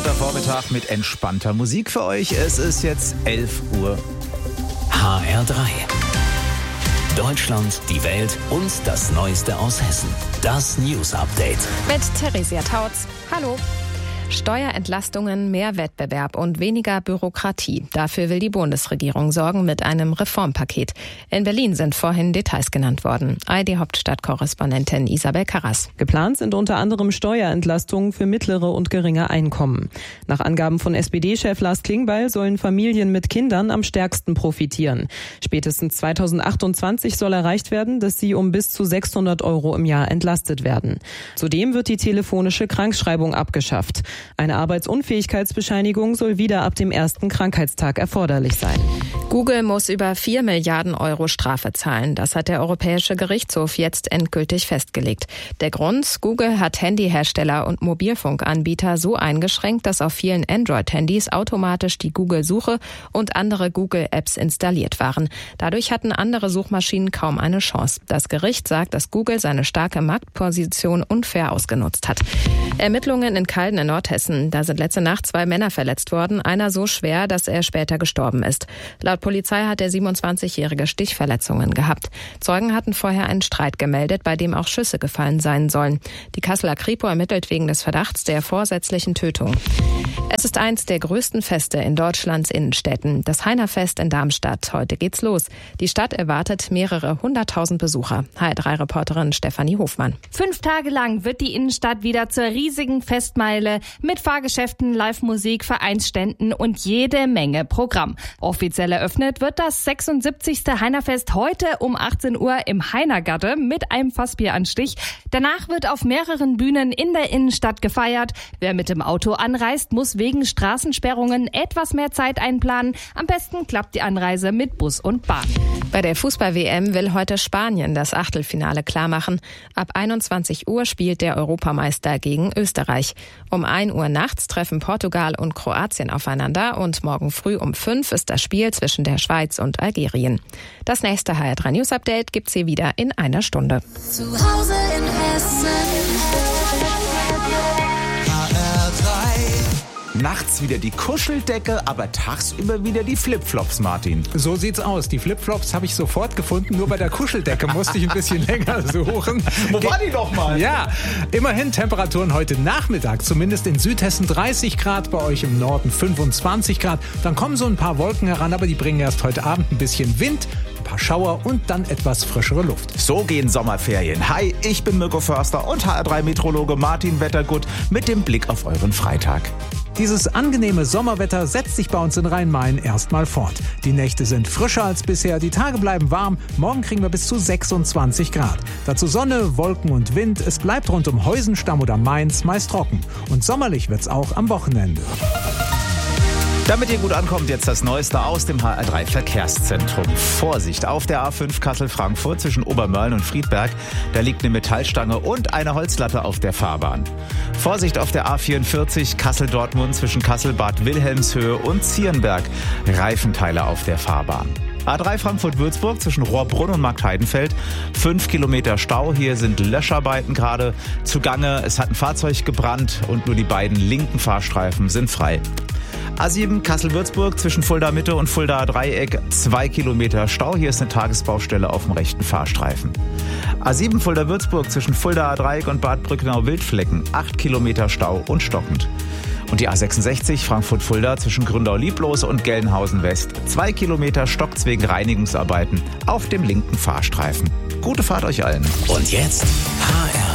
entspannter Vormittag mit entspannter Musik für euch. Es ist jetzt 11 Uhr. HR3. Deutschland, die Welt und das Neueste aus Hessen. Das News Update. Mit Theresia Tautz. Hallo. Steuerentlastungen, mehr Wettbewerb und weniger Bürokratie. Dafür will die Bundesregierung sorgen mit einem Reformpaket. In Berlin sind vorhin Details genannt worden. ARD-Hauptstadtkorrespondentin Isabel Karras. Geplant sind unter anderem Steuerentlastungen für mittlere und geringe Einkommen. Nach Angaben von SPD-Chef Lars Klingbeil sollen Familien mit Kindern am stärksten profitieren. Spätestens 2028 soll erreicht werden, dass sie um bis zu 600 € im Jahr entlastet werden. Zudem wird die telefonische Krankschreibung abgeschafft. Eine Arbeitsunfähigkeitsbescheinigung soll wieder ab dem ersten Krankheitstag erforderlich sein. Google muss über 4 Milliarden € Strafe zahlen. Das hat der Europäische Gerichtshof jetzt endgültig festgelegt. Der Grund? Google hat Handyhersteller und Mobilfunkanbieter so eingeschränkt, dass auf vielen Android-Handys automatisch die Google-Suche und andere Google-Apps installiert waren. Dadurch hatten andere Suchmaschinen kaum eine Chance. Das Gericht sagt, dass Google seine starke Marktposition unfair ausgenutzt hat. Ermittlungen in Calden in Nordhessen. Da sind letzte Nacht 2 Männer verletzt worden, einer so schwer, dass er später gestorben ist. Laut Polizei hat der 27-Jährige Stichverletzungen gehabt. Zeugen hatten vorher einen Streit gemeldet, bei dem auch Schüsse gefallen sein sollen. Die Kasseler Kripo ermittelt wegen des Verdachts der vorsätzlichen Tötung. Es ist eins der größten Feste in Deutschlands Innenstädten, das Heinerfest in Darmstadt. Heute geht's los. Die Stadt erwartet mehrere 100.000 Besucher. HR3-Reporterin Stefanie Hofmann. 5 Tage lang wird die Innenstadt wieder zur riesigen Festmeile mit Fahrgeschäften, Live-Musik, Vereinsständen und jede Menge Programm. Offiziell eröffnet wird das 76. Heinerfest heute um 18 Uhr im Heinergatte mit einem Fassbieranstich. Danach wird auf mehreren Bühnen in der Innenstadt gefeiert. Wer mit dem Auto anreist, muss wegen Straßensperrungen etwas mehr Zeit einplanen. Am besten klappt die Anreise mit Bus und Bahn. Bei der Fußball-WM will heute Spanien das Achtelfinale klarmachen. Ab 21 Uhr spielt der Europameister gegen Österreich. Um 1 Uhr nachts treffen Portugal und Kroatien aufeinander und morgen früh um 5 ist das Spiel zwischen der Schweiz und Algerien. Das nächste HR3 News Update gibt's hier wieder in einer Stunde. Zu Hause in Hessen. Nachts wieder die Kuscheldecke, aber tagsüber wieder die Flipflops, Martin. So sieht's aus. Die Flipflops habe ich sofort gefunden. Nur bei der Kuscheldecke musste ich ein bisschen länger suchen. Wo war die doch mal? Ja, immerhin Temperaturen heute Nachmittag. Zumindest in Südhessen 30 Grad, bei euch im Norden 25 Grad. Dann kommen so ein paar Wolken heran, aber die bringen erst heute Abend ein bisschen Wind, ein paar Schauer und dann etwas frischere Luft. So gehen Sommerferien. Hi, ich bin Mirko Förster und HR3-Meteorologe Martin Wettergut mit dem Blick auf euren Freitag. Dieses angenehme Sommerwetter setzt sich bei uns in Rhein-Main erstmal fort. Die Nächte sind frischer als bisher, die Tage bleiben warm. Morgen kriegen wir bis zu 26 Grad. Dazu Sonne, Wolken und Wind. Es bleibt rund um Heusenstamm oder Mainz meist trocken. Und sommerlich wird's auch am Wochenende. Damit ihr gut ankommt, jetzt das Neueste aus dem HR3 Verkehrszentrum. Vorsicht, auf der A5 Kassel-Frankfurt zwischen Obermörlen und Friedberg. Da liegt eine Metallstange und eine Holzlatte auf der Fahrbahn. Vorsicht auf der A44 Kassel-Dortmund zwischen Kassel-Bad Wilhelmshöhe und Zierenberg. Reifenteile auf der Fahrbahn. A3 Frankfurt-Würzburg zwischen Rohrbrunn und Marktheidenfeld. 5 Kilometer Stau. Hier sind Löscharbeiten gerade zugange. Es hat ein Fahrzeug gebrannt und nur die beiden linken Fahrstreifen sind frei. A7 Kassel-Würzburg zwischen Fulda Mitte und Fulda Dreieck. 2 Kilometer Stau. Hier ist eine Tagesbaustelle auf dem rechten Fahrstreifen. A7 Fulda-Würzburg zwischen Fulda Dreieck und Bad Brücknau-Wildflecken. 8 Kilometer Stau und stockend. Und die A66 Frankfurt-Fulda zwischen Gründau-Lieblos und Gelnhausen West. 2 Kilometer stockt's wegen Reinigungsarbeiten auf dem linken Fahrstreifen. Gute Fahrt euch allen. Und jetzt HR